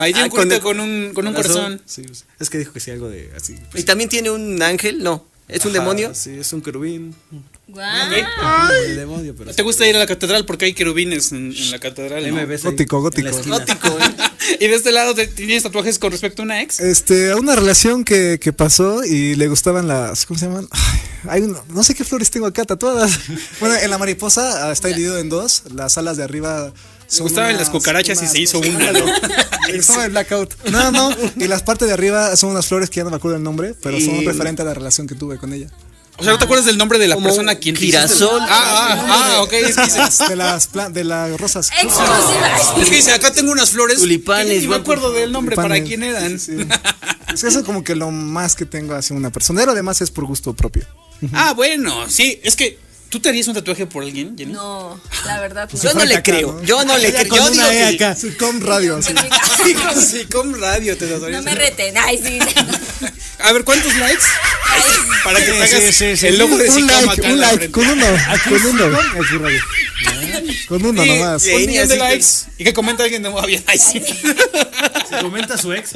Ahí tiene un culito con un corazón. Sí, es que dijo que sí, algo de así. ¿Y también tiene un ángel? No. ¿Es un demonio? Sí, es un querubín. Guau. El demonio, pero ¿Te gusta ir a la catedral? Porque hay querubines en la catedral, ¿no? MBS Gótico. Gótico, Y de este lado, ¿tienes tatuajes con respecto a una ex? A una relación que pasó y le gustaban las, ¿cómo se llaman? No sé qué flores tengo acá tatuadas. Bueno, en la mariposa está dividido en dos. Las alas de arriba Me gustaban las cucarachas y se hizo una, ¿no? Le gustaba el blackout. No. Y las partes de arriba son unas flores que ya no me acuerdo el nombre, pero son referente a la relación que tuve con ella. O sea, ¿no te acuerdas del nombre de la Como persona a quien te girasol. Ok. Es que dice, De las rosas. Exclusiva. es que dice, acá tengo unas flores. Tulipanes, Y me acuerdo del nombre, Tulipanes. ¿para quién eran? Sí. Es que eso es como que lo más que tengo hacia una persona. Lo demás es por gusto propio. Ah, bueno, sí, es que ¿tú te harías un tatuaje por alguien, Jenny? No, la verdad. No. Yo no le creo. Yo no le creo. Yo digo que Acá. Com radio. Así. Sí, con radio te tatuarías. No me reten. Ay, sí. A ver, ¿cuántos likes? Ay, Para que te hagas sí. el logo de Un Sicoma like, acá en un la like. frente. Con uno. Aquí radio. Con uno Sí, nomás. Un millón de así likes. Y que comenta alguien de moda bien. Ay, sí. Se comenta su ex.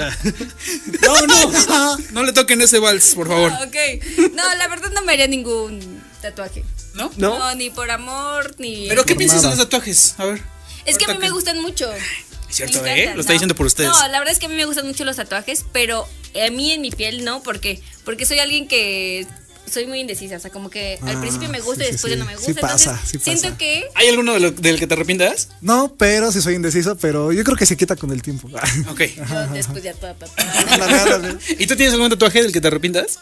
No le toquen ese vals, por favor. ok. No, la verdad no me haría ningún tatuaje. ¿No? ¿No? No, ni por amor, ni. ¿Pero qué piensas de nada. los tatuajes? A ver. Es que a mí me gustan mucho. Es cierto, Me ¿eh? encantan, Lo está no. diciendo por ustedes. No, la verdad es que a mí me gustan mucho los tatuajes, pero a mí en mi piel no, porque soy alguien que soy muy indecisa, o sea, como que al principio me gusta y sí, después sí. ya no me Sí gusta, pasa, entonces sí pasa. siento que ¿Hay alguno del que te arrepientas? No, pero sí soy indeciso, pero yo creo que se quita con el tiempo. Ok. yo después ya toda tatuada. Ándale. ¿Y tú tienes algún tatuaje del que te arrepientas?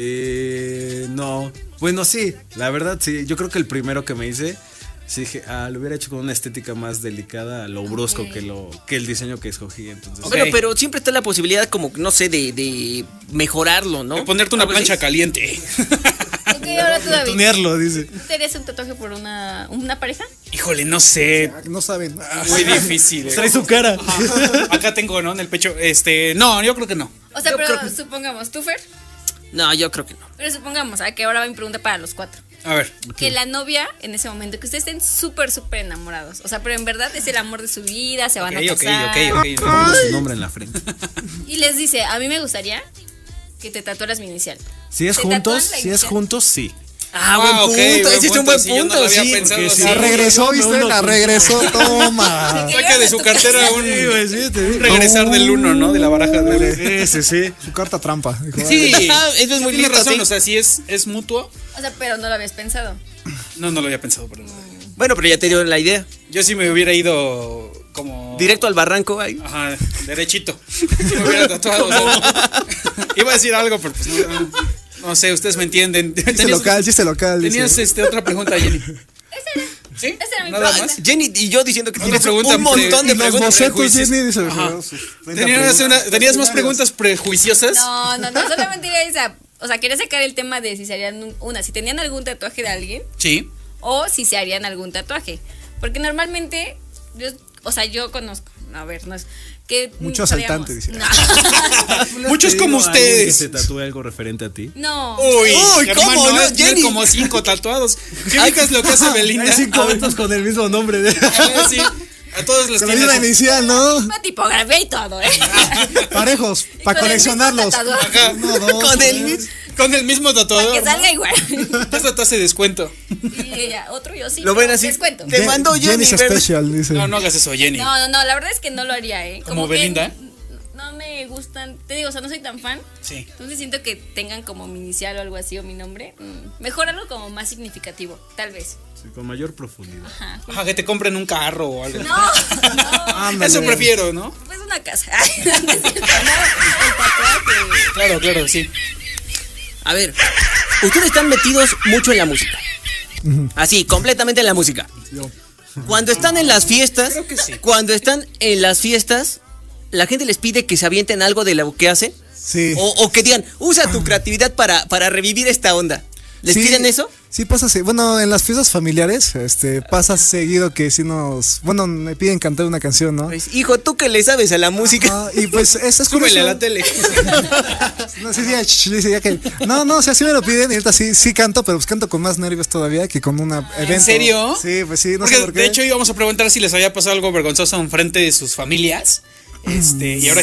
No. Bueno, sí. La verdad, sí. Yo creo que el primero que me hice, sí dije, lo hubiera hecho con una estética más delicada, a lo brusco que el diseño que escogí. Entonces, Ok. Bueno, pero siempre está la posibilidad como, no sé, de mejorarlo, ¿no? De ponerte una Algo así. plancha caliente. Ok, ahora tú, David. Tunearlo, dice. ¿Te harías un tatuaje por una pareja? Híjole, no sé. No saben. Muy difícil. trae su cara. Acá tengo, ¿no? En el pecho. No, yo creo que no. O sea, Yo pero creo que- supongamos, tú, Fer, No, yo creo que no. pero supongamos, que ahora va mi pregunta para los cuatro. A ver. Que la novia, en ese momento, que ustedes estén súper enamorados. O sea, pero en verdad es el amor de su vida, se van a Ok. casar. Pongo su nombre en la frente. Y les dice, a mí me gustaría que te tatuaras mi inicial. Si es ¿Te juntos, tatúan la si es inicial? juntos, sí. Buen ok, punto. Ese es un buen sí, yo no punto, lo había sí. pensado porque así. sí. La regresó, ¿viste? La regresó. Toma. Saca de su cartera un Sí, te digo. regresar del uno, ¿no? De la baraja. Sí. Su carta trampa. Dijo, Sí, Eso es muy tienes lindo, razón. sí. O sea, si es mutuo. O sea, pero no lo habías pensado. No lo había pensado, perdón. Bueno, pero ya te dio la idea. Yo sí me hubiera ido como. Directo al barranco ahí. Ajá, derechito. Me hubiera tatuado. O sea, iba a decir algo, pero pues no sé, ustedes me entienden. Chiste local. dice. Tenías otra pregunta, Jenny. ¿Sí? Esa era mi Nada pregunta. más. Jenny y yo diciendo que tienes pregunta un montón de Y los preguntas. bocetos, prejuicios. Jenny, dice. Ajá. Venga, ¿Tenías más preguntas prejuiciosas? No, solamente era esa. O sea, quería sacar el tema de si se harían si tenían algún tatuaje de alguien Sí. o si se harían algún tatuaje. Porque normalmente, yo conozco, a ver, no es que Mucho podríamos- asaltante, dice. No. Muchos como Que ustedes. se tatúe algo referente a ti. No. Uy, ¿cómo hermano, no, es tener Jenny? como 5 tatuados. ¿Qué ubicas lo que hace Belinda? Hay 5 eventos con el mismo nombre. Sí, a todos les Con la tiene misma inicial, ¿no? Misma tipografía y todo, ¿eh? Parejos, Y para con el mismo coleccionarlos. tatuador. Ajá. Uno, dos, Con el tres. mismo. Con el mismo Para tatuador. que salga igual. Esta te hace descuento. Y ella, otro yo sí. Lo ven pero así. Descuento. Te mandó Jenny, Jenny's ¿verdad? Special, dice. No hagas eso, Jenny. No, la verdad es que no lo haría, ¿eh? ¿Como que Belinda? No me gustan, te digo, o sea, no soy tan fan. Sí. Entonces siento que tengan como mi inicial o algo así o mi nombre. Mejor algo como más significativo, tal vez. Sí, con mayor profundidad. Ajá. Ajá, que te compren un carro o algo. No, Ándale. Eso prefiero, ¿no? pues una casa. No, no es cierto, no, el tatuaje. Claro, sí. A ver, ustedes están metidos mucho en la música. Así, completamente en la música. Yo. Cuando están en las fiestas, Creo que sí. la gente les pide que se avienten algo de lo que hacen. Sí. O que digan, usa tu creatividad para revivir esta onda. ¿Les Sí, piden eso? Sí, pasa. Bueno, en las fiestas familiares, pasa seguido que sí me piden cantar una canción, ¿no? Pues, hijo, tú que le sabes a la música. Ah, y pues eso es Súbele a curioso. la tele. No, sí, dice ya que. No, o sea, sí me lo piden y ahorita sí canto, pero pues canto con más nervios todavía que con un evento. ¿En serio? Sí, pues sí, no Porque sé por qué. de hecho íbamos a preguntar si les había pasado algo vergonzoso en frente de sus familias. Y ahora